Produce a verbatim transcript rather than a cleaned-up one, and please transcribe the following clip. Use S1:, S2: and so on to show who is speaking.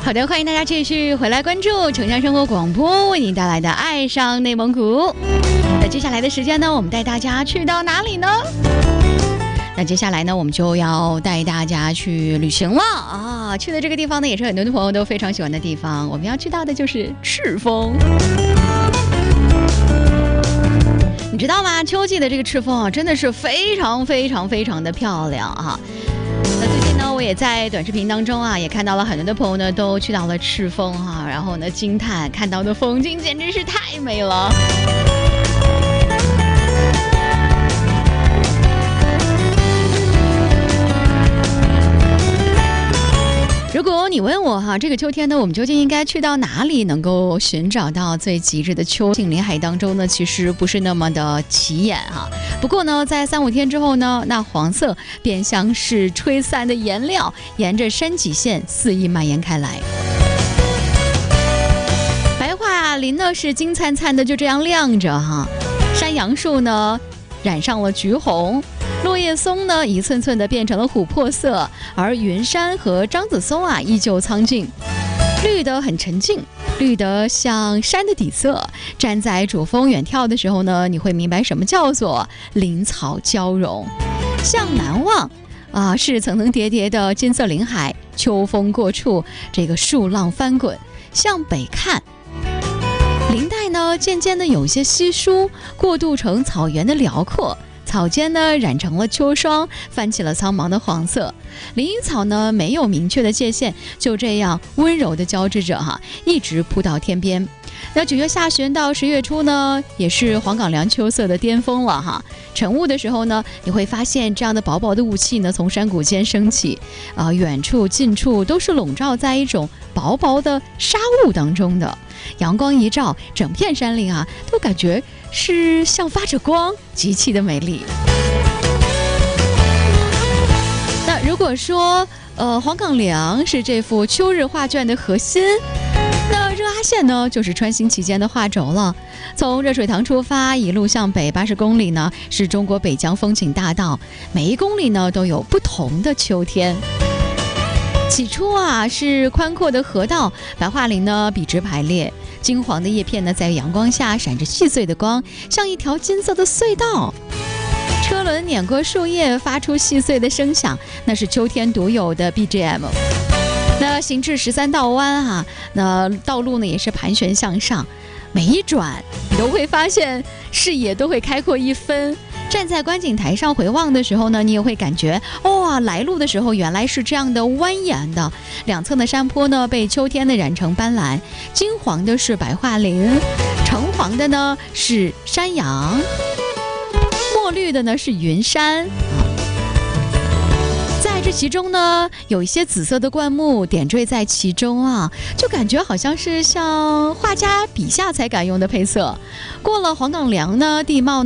S1: 好的，欢迎大家继续回来关注城乡生活广播为您带来的爱上内蒙古。那接下来的时间呢，我们带大家去到哪里呢？那接下来呢，我们就要带大家去旅行了啊！去的这个地方呢，也是很多的朋友都非常喜欢的地方。我们要去到的就是赤峰。你知道吗？秋季的这个赤峰啊，真的是非常非常非常的漂亮啊！那最近呢，我也在短视频当中啊，也看到了很多的朋友呢，都去到了赤峰哈、啊，然后呢，惊叹看到的风景简直是太美了。如果你问我哈，这个秋天呢，我们究竟应该去到哪里，能够寻找到最极致的秋景林海当中呢？其实不是那么的起眼哈。不过呢，在三五天之后呢，那黄色便像是吹散的颜料，沿着山脊线肆意蔓延开来。白桦林呢是金灿灿的就这样亮着哈，山杨树呢染上了橘红。落叶松呢，一寸寸的变成了琥珀色，而云杉和樟子松啊，依旧苍劲，绿得很沉静，绿得像山的底色。站在主峰远眺的时候呢，你会明白什么叫做林草交融。向南望啊，是层层叠叠的金色林海，秋风过处，这个树浪翻滚。向北看，林带呢，渐渐的有些稀疏，过渡成草原的辽阔。草间呢染成了秋霜，泛起了苍茫的黄色。林与草呢没有明确的界限，就这样温柔的交织着哈，一直铺到天边。那九月下旬到十月初呢，也是黄冈梁秋色的巅峰了哈。晨雾的时候呢，你会发现这样的薄薄的雾气呢从山谷间升起，啊、呃，远处近处都是笼罩在一种薄薄的纱雾当中的。阳光一照，整片山林啊都感觉是像发着光，极其的美丽。那如果说呃黄冈梁是这幅秋日画卷的核心，那热阿县呢就是穿行其间的画轴了。从热水塘出发，一路向北八十公里呢，是中国北疆风景大道，每一公里呢都有不同的秋天。起初啊是宽阔的河道，白桦林呢笔直排列，金黄的叶片呢在阳光下闪着细碎的光，像一条金色的隧道。车轮碾过树叶，发出细碎的声响，那是秋天独有的 B G M。 那行至十三道弯啊，那道路呢也是盘旋向上，每一转你都会发现视野都会开阔一分。站在观景台上回望的时候呢，你也会感觉哇、哦，来路的时候原来是这样的蜿蜒的。两侧的山坡呢被秋天的染成斑斓，金黄的是白桦林，橙黄的呢是山杨，墨绿的呢是云杉。在这其中呢，有一些紫色的灌木点缀在其中啊，就感觉好像是像画家笔下才敢用的配色。过了黄冈梁呢，地貌呢